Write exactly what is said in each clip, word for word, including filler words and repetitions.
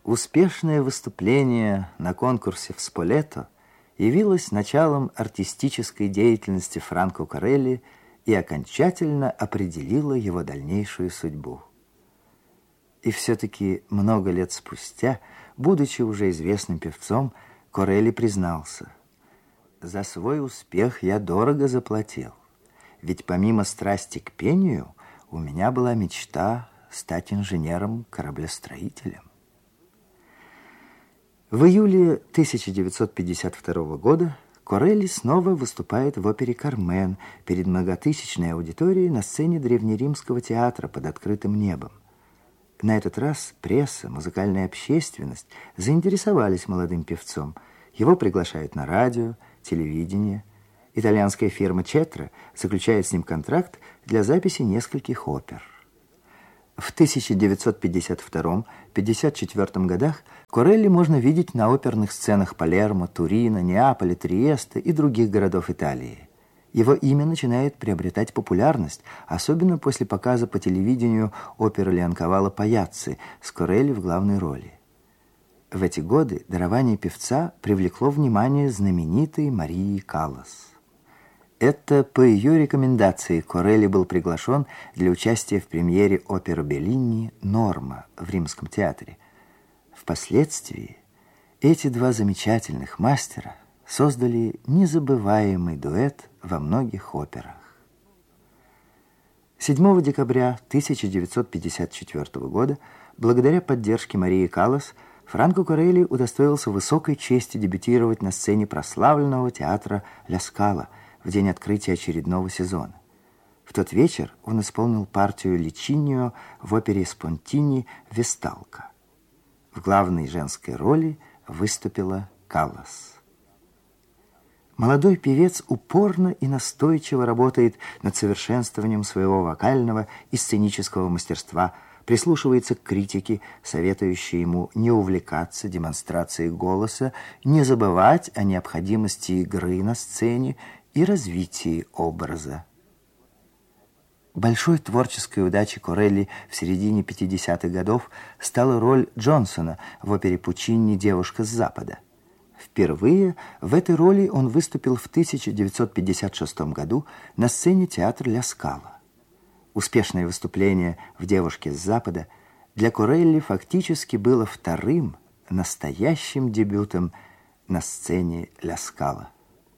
Успешное выступление на конкурсе в Сполето явилось началом артистической деятельности Франко Корелли и окончательно определило его дальнейшую судьбу. И все-таки много лет спустя, будучи уже известным певцом, Корелли признался: «За свой успех я дорого заплатил, ведь помимо страсти к пению у меня была мечта стать инженером-кораблестроителем». В июле тысяча девятьсот пятьдесят второго года Корелли снова выступает в опере «Кармен» перед многотысячной аудиторией на сцене древнеримского театра под открытым небом. На этот раз пресса, музыкальная общественность заинтересовались молодым певцом. Его приглашают на радио, телевидение. Итальянская фирма «Четра» заключает с ним контракт для записи нескольких опер. В тысяча девятьсот пятьдесят втором — пятьдесят четвёртом годах Корелли можно видеть на оперных сценах Палермо, Турина, Неаполя, Триеста и других городов Италии. Его имя начинает приобретать популярность, особенно после показа по телевидению оперы Леонкавалло «Паяцци» с Корелли в главной роли. В эти годы дарование певца привлекло внимание знаменитой Марии Каллас. Это по ее рекомендации Корелли был приглашен для участия в премьере оперы Беллини «Норма» в Римском театре. Впоследствии эти два замечательных мастера создали незабываемый дуэт во многих операх. седьмого декабря тысяча девятьсот пятьдесят четвёртого года, благодаря поддержке Марии Каллас, Франко Корелли удостоился высокой чести дебютировать на сцене прославленного театра «Ля Скала» в день открытия очередного сезона. В тот вечер он исполнил партию Личиньо в опере Спонтини «Весталка». В главной женской роли выступила Каллас. Молодой певец упорно и настойчиво работает над совершенствованием своего вокального и сценического мастерства, прислушивается к критике, советующей ему не увлекаться демонстрацией голоса, не забывать о необходимости игры на сцене и развитии образа. Большой творческой удачей Корелли в середине пятидесятых годов стала роль Джонсона в опере Пуччини «Девушка с Запада». Впервые в этой роли он выступил в тысяча девятьсот пятьдесят шестом году на сцене театра «Ля Скала». Успешное выступление в «Девушке с Запада» для Корелли фактически было вторым настоящим дебютом на сцене «Ля Скала».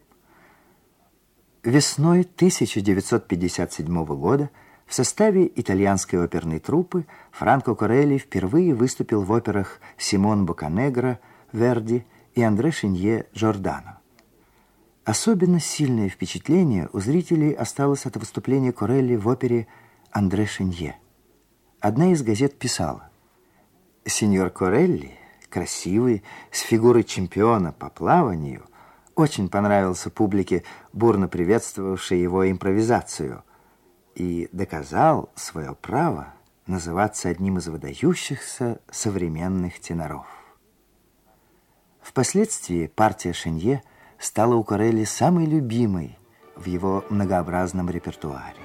Весной тысяча девятьсот пятьдесят седьмого года в составе итальянской оперной труппы Франко Корелли впервые выступил в операх «Симон Бокканегро» Верди и «Андре Шинье» Джордано. Особенно сильное впечатление у зрителей осталось от выступления Корелли в опере «Андре Шинье». Одна из газет писала: «Сеньор Корелли, красивый, с фигурой чемпиона по плаванию, очень понравился публике, бурно приветствовавшей его импровизацию, и доказал свое право называться одним из выдающихся современных теноров». Впоследствии партия Шинье стала у Корелли самой любимой в его многообразном репертуаре.